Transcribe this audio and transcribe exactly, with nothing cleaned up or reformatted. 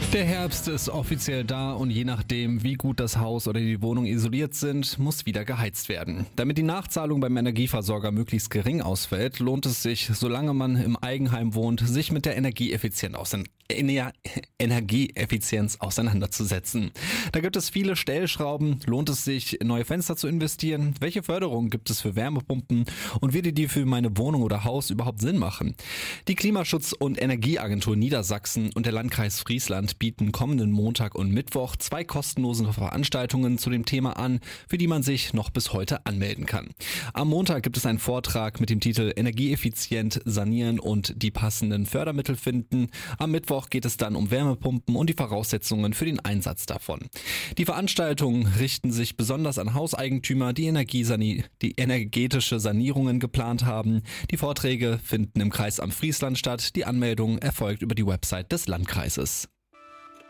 Der Herbst ist offiziell da und je nachdem, wie gut das Haus oder die Wohnung isoliert sind, muss wieder geheizt werden. Damit die Nachzahlung beim Energieversorger möglichst gering ausfällt, lohnt es sich, solange man im Eigenheim wohnt, sich mit der Energieeffizienz ausein- Ener- Energieeffizienz auseinanderzusetzen. Da gibt es viele Stellschrauben. Lohnt es sich, in neue Fenster zu investieren? Welche Förderung gibt es für Wärmepumpen? Und würde die für meine Wohnung oder Haus überhaupt Sinn machen? Die Klimaschutz- und Energieagentur Niedersachsen und der Landkreis Friesland bieten kommenden Montag und Mittwoch zwei kostenlose Veranstaltungen zu dem Thema an, für die man sich noch bis heute anmelden kann. Am Montag gibt es einen Vortrag mit dem Titel Energieeffizient sanieren und die passenden Fördermittel finden. Am Mittwoch geht es dann um Wärmepumpen und die Voraussetzungen für den Einsatz davon. Die Veranstaltungen richten sich besonders an Hauseigentümer, die, Energiesani- die energetische Sanierungen geplant haben. Die Vorträge finden im Kreisamt Friesland statt. Die Anmeldung erfolgt über die Website des Landkreises.